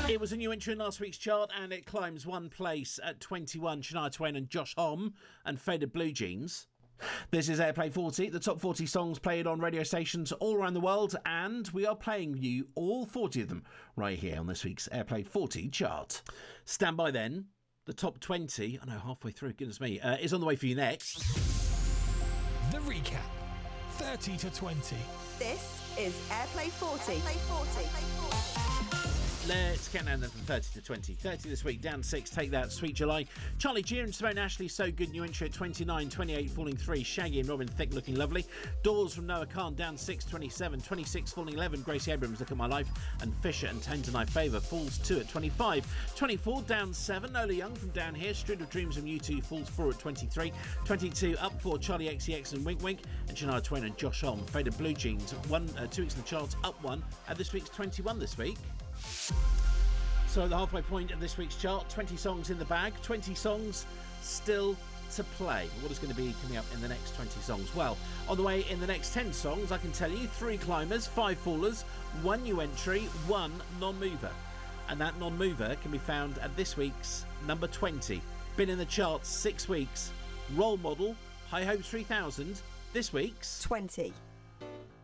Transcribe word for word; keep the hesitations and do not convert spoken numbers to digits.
It was a new entry in last week's chart, and it climbs one place at twenty-one. Shania Twain and Josh Homme and Faded Blue Jeans. This is Airplay forty, the top forty songs played on radio stations all around the world, and we are playing you all forty of them right here on this week's Airplay forty chart. Stand by then. The top twenty, I know, halfway through, goodness me, uh, is on the way for you next. The recap, thirty to twenty. This is Airplay forty. Airplay forty. Airplay forty. Let's count down then from thirty to twenty. thirty this week, down six, Take That, Sweet July. Charlie G and Simone Ashley, So Good, new entry at twenty-nine. twenty-eight, Falling three, Shaggy and Robin Thicke, Looking Lovely. Doors from Noah Khan, down six, twenty-seven. twenty-six, Falling eleven, Gracie Abrams, Look at My Life. And Fisher and Tones and I Favour, Falls two at twenty-five. twenty-four, down seven, Nola Young from Down Here. Street of Dreams from U two, Falls four at twenty-three. twenty-two, up four, Charlie X C X and Wink Wink. And Shania Twain and Josh Homme, Faded Blue Jeans, one, uh, two weeks in the charts, up one. At this week's twenty-one this week. So the halfway point of this week's chart, twenty songs in the bag, twenty songs still to play. What is going to be coming up in the next twenty songs? Well, on the way in the next ten songs, I can tell you three climbers, five fallers, one new entry, one non-mover. And that non-mover can be found at this week's number twenty. Been in the charts six weeks. Role Model, High Hopes three thousand, this week's twenty.